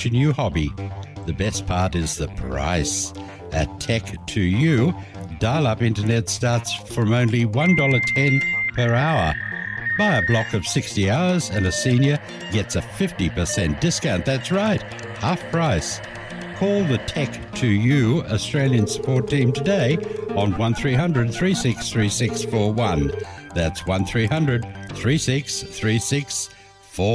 start your new hobby. The best part is the price. At Tech2U, dial-up internet starts from only $1.10 per hour. Buy a block of 60 hours and a senior gets a 50% discount. That's right, half price. Call the Tech2U Australian support team today on 1300 363641. That's 1300 363641.